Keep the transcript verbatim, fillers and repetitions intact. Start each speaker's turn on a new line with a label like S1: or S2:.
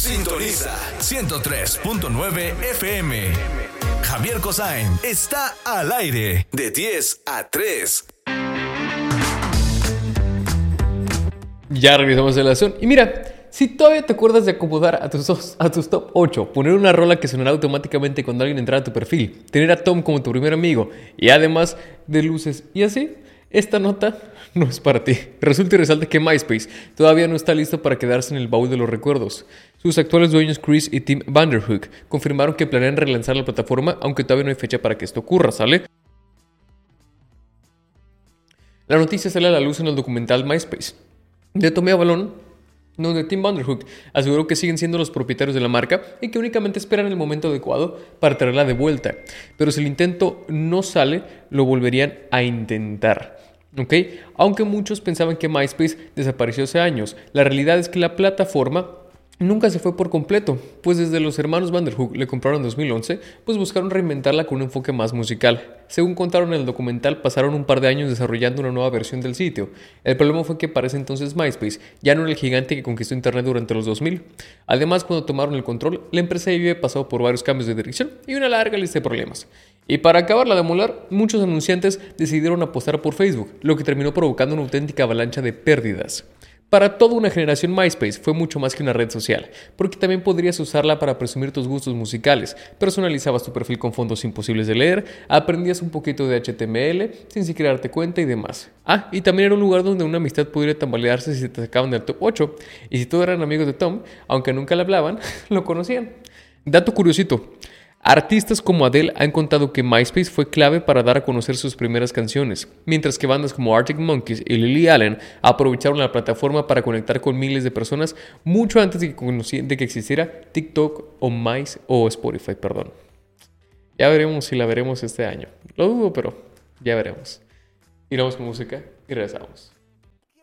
S1: Sintoniza ciento tres punto nueve F M. Javier Cossain está al aire de diez a tres.
S2: Ya regresamos a la sesión. Y mira, si todavía te acuerdas de acomodar a tus, dos, a tus top ocho, poner una rola que sonará automáticamente cuando alguien entrara a tu perfil, tener a Tom como tu primer amigo y además de luces y así, esta nota no es para ti. Resulta y resalta que MySpace todavía no está listo para quedarse en el baúl de los recuerdos. Sus actuales dueños Chris y Tim Vanderhook confirmaron que planean relanzar la plataforma, aunque todavía no hay fecha para que esto ocurra, ¿sale? La noticia sale a la luz en el documental MySpace de Tommy Avalon, donde Tim Vanderhook aseguró que siguen siendo los propietarios de la marca y que únicamente esperan el momento adecuado para traerla de vuelta. Pero si el intento no sale, lo volverían a intentar. ¿Ok? Aunque muchos pensaban que MySpace desapareció hace años, la realidad es que la plataforma nunca se fue por completo, pues desde los hermanos Vanderhook le compraron en dos mil once, pues buscaron reinventarla con un enfoque más musical. Según contaron en el documental, pasaron un par de años desarrollando una nueva versión del sitio. El problema fue que para ese entonces MySpace ya no era el gigante que conquistó Internet durante los dos mil. Además, cuando tomaron el control, la empresa ya había pasado por varios cambios de dirección y una larga lista de problemas. Y para acabarla de molar, muchos anunciantes decidieron apostar por Facebook, lo que terminó provocando una auténtica avalancha de pérdidas. Para toda una generación, MySpace fue mucho más que una red social, porque también podrías usarla para presumir tus gustos musicales, personalizabas tu perfil con fondos imposibles de leer, aprendías un poquito de H T M L sin siquiera darte cuenta y demás. Ah, y también era un lugar donde una amistad pudiera tambalearse si te sacaban del top ocho, y si todos eran amigos de Tom, aunque nunca le hablaban, lo conocían. Dato curiosito. Artistas como Adele han contado que MySpace fue clave para dar a conocer sus primeras canciones, mientras que bandas como Arctic Monkeys y Lily Allen aprovecharon la plataforma para conectar con miles de personas mucho antes de que, de que existiera TikTok o MySpace o Spotify, perdón. Ya veremos si la veremos este año. Lo dudo, pero ya veremos. Iremos con música y regresamos.